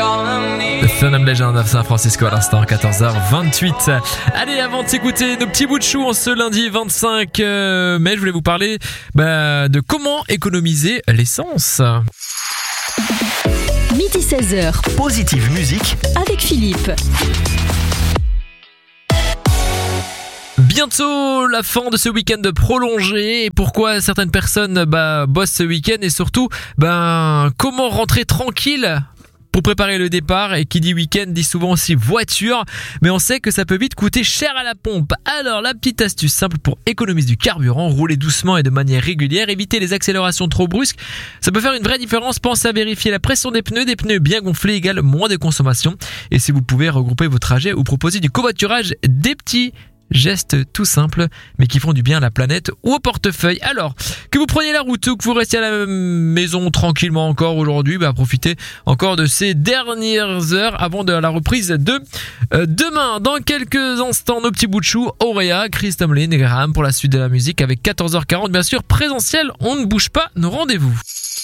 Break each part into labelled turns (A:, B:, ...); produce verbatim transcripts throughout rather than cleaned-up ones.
A: Son of Legend of San Francisco à l'instant, quatorze heures vingt-huit. Allez, avant de s'écouter nos petits bouts de chou en ce lundi vingt-cinq mai, je voulais vous parler bah, de comment économiser l'essence.
B: Midi seize heures.
C: Positive musique
B: avec Philippe.
A: Bientôt la fin de ce week-end prolongé et pourquoi certaines personnes bah, bossent ce week-end et surtout bah, comment rentrer tranquille pour préparer le départ. Et qui dit week-end dit souvent aussi voiture, mais on sait que ça peut vite coûter cher à la pompe. Alors la petite astuce simple pour économiser du carburant: rouler doucement et de manière régulière, éviter les accélérations trop brusques, ça peut faire une vraie différence. Pensez à vérifier la pression des pneus, des pneus bien gonflés égale moins de consommation. Et si vous pouvez regrouper vos trajets ou proposer du covoiturage, des petits gestes tout simples mais qui font du bien à la planète ou au portefeuille. Alors que vous preniez la route ou que vous restiez à la maison tranquillement encore aujourd'hui, bah profitez encore de ces dernières heures avant de la reprise de euh, demain. Dans quelques instants, nos petits bouts de chou, Auréa, Chris Tomlin et Graham pour la suite de la musique avec quatorze heures quarante bien sûr présentiel. On ne bouge pas nos rendez-vous.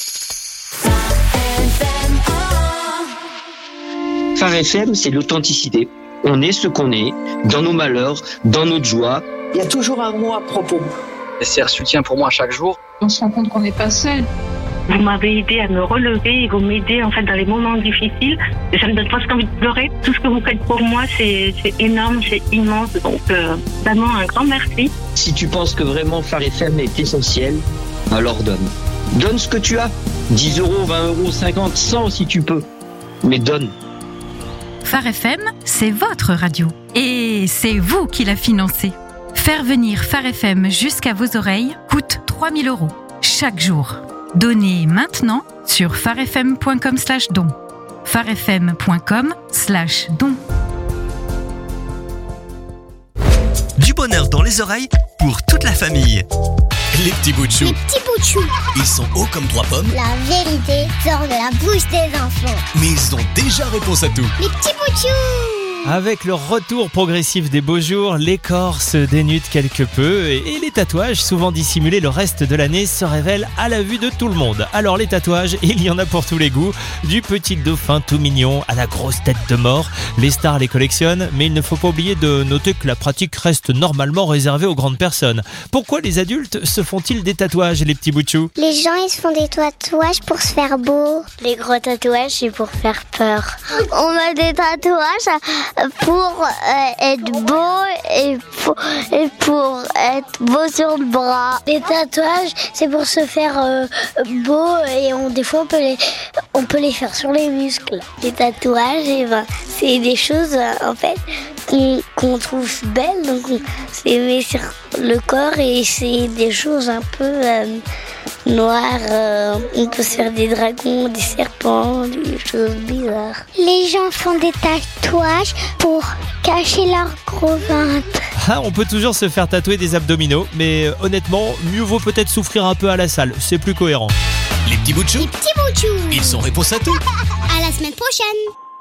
D: Phare F M, c'est l'authenticité. On est ce qu'on est, dans nos malheurs, dans notre joie.
E: Il y a toujours un mot à propos.
F: C'est un soutien pour moi chaque jour.
G: On se rend compte qu'on n'est pas seul.
H: Vous m'avez aidé à me relever et vous m'aidez en fait dans les moments difficiles. Ça me donne presque envie de pleurer. Tout ce que vous faites pour moi, c'est, c'est énorme, c'est immense. Donc euh, vraiment un grand merci.
D: Si tu penses que vraiment Phare F M est essentiel, alors donne. Donne ce que tu as. dix euros, vingt euros, cinquante, cent si tu peux. Mais donne.
I: Phare F M, c'est votre radio. Et c'est vous qui la financez. Faire venir Phare F M jusqu'à vos oreilles coûte trois mille euros chaque jour. Donnez maintenant sur pharefm.com slash don. pharefm.com slash don.
C: Du bonheur dans les oreilles pour toute la famille. Les petits bouts de chou.
J: Les petits bouts de chou.
C: Ils sont hauts comme trois pommes.
J: La vérité sort de la bouche des enfants.
C: Mais ils ont déjà réponse à tout.
J: Les petits bouts de chou.
K: Avec le retour progressif des beaux jours, les corps se dénudent quelque peu et les tatouages, souvent dissimulés le reste de l'année, se révèlent à la vue de tout le monde. Alors les tatouages, il y en a pour tous les goûts, du petit dauphin tout mignon à la grosse tête de mort. Les stars les collectionnent, mais il ne faut pas oublier de noter que la pratique reste normalement réservée aux grandes personnes. Pourquoi les adultes se font-ils des tatouages, les petits bouts de chou ?
J: Les gens, ils se font des tatouages pour se faire beau. Les gros tatouages, c'est pour faire peur. On a des tatouages pour euh, être beau et pour, et pour être beau sur le bras. Les tatouages, c'est pour se faire euh, beau et on, des fois on peut, les, on peut les faire sur les muscles. Les tatouages, et ben, c'est des choses euh, en fait qu'on, qu'on trouve belles, donc on les met sur le corps et c'est des choses un peu euh, noires. Euh, on peut se faire des dragons, des serpents, des choses bizarres. Les gens font des tatouages pour cacher leur gros ventre.
K: Ah, on peut toujours se faire tatouer des abdominaux, mais euh, honnêtement, mieux vaut peut-être souffrir un peu à la salle, c'est plus cohérent.
C: Les petits bouts de chou.
J: Les petits bouts de chou.
C: Ils ont réponse à tout.
J: À la semaine prochaine.